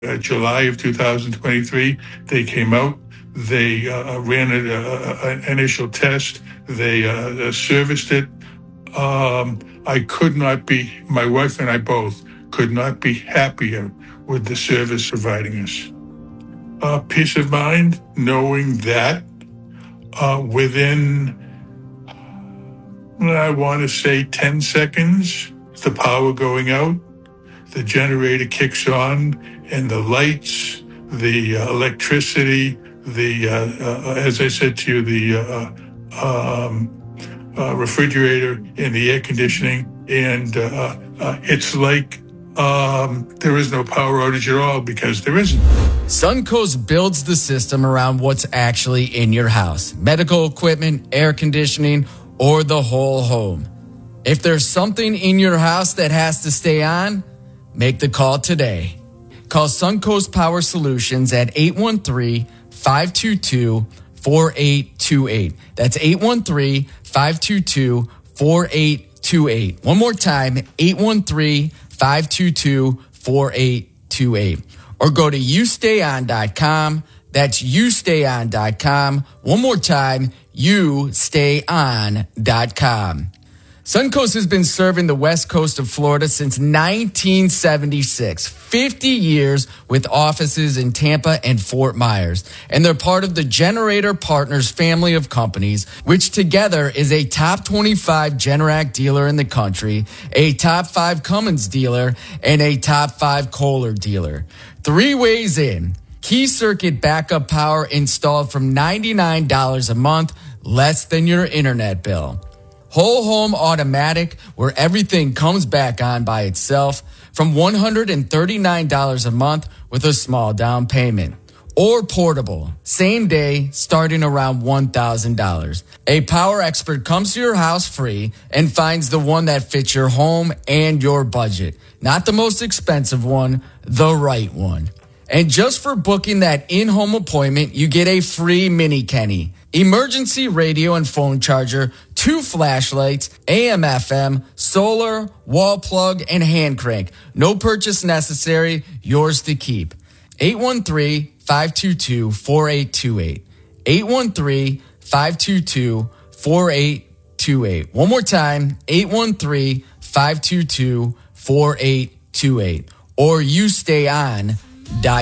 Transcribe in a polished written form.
July of 2023, they came out. They ran an initial test. They serviced it. I could not be, my wife and I both could not be happier with the service providing us. Peace of mind, knowing that within, I want to say 10 seconds, the power going out, the generator kicks on, and the lights, the electricity, the as I said to you, the refrigerator and the air conditioning, and it's like there is no power outage at all, because there isn't. Suncoast builds the system around what's actually in your house: medical equipment, air conditioning, or the whole home. If there's something in your house that has to stay on, make the call today. Call Suncoast Power Solutions at 813-522-4828. That's 813-522-4828. One more time, 813-522-4828. Or go to youstayon.com. That's youstayon.com. One more time, youstayon.com. Suncoast has been serving the west coast of Florida since 1976, 50 years with offices in Tampa and Fort Myers. And they're part of the Generator Partners family of companies, which together is a top 25 Generac dealer in the country, a top 5 Cummins dealer, and a top 5 Kohler dealer. 3 ways in. Key circuit backup power installed from $99 a month, less than your internet bill. Whole home automatic, where everything comes back on by itself, from $139 a month with a small down payment. Or portable, same day, starting around $1,000. A power expert comes to your house free and finds the one that fits your home and your budget. Not the most expensive one, the right one. And just for booking that in-home appointment, you get a free mini Kenny, emergency radio and phone charger, 2 flashlights, AM/FM, solar, wall plug, and hand crank. No purchase necessary, yours to keep. 813-522-4828. 813-522-4828. One more time, 813-522-4828. Or youstayon.com.